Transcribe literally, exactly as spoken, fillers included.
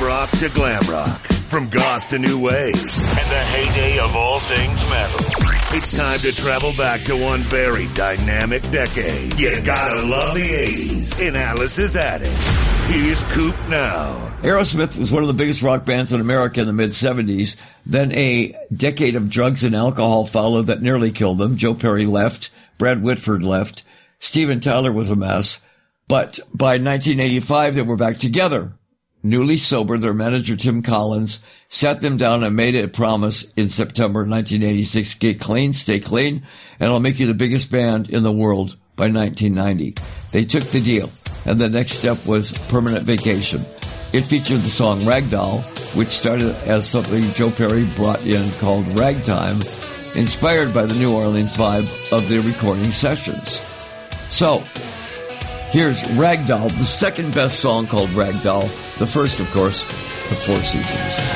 rock to glam rock, from goth to new wave, and the heyday of all things metal. It's time to travel back to one very dynamic decade. You gotta love the eighties in Alice's Attic. Here's Coop now. Aerosmith was one of the biggest rock bands in America in the mid-seventies. Then a decade of drugs and alcohol followed that nearly killed them. Joe Perry left. Brad Whitford left. Steven Tyler was a mess. But by nineteen eighty-five, they were back together. Newly sober, their manager, Tim Collins, sat them down and made a promise in September nineteen eighty-six, get clean, stay clean, and I'll make you the biggest band in the world by nineteen ninety. They took the deal, and the next step was Permanent Vacation. It featured the song Ragdoll, which started as something Joe Perry brought in called Ragtime, inspired by the New Orleans vibe of the recording sessions. So, here's Ragdoll, the second best song called Ragdoll. The first, of course, The Four Seasons.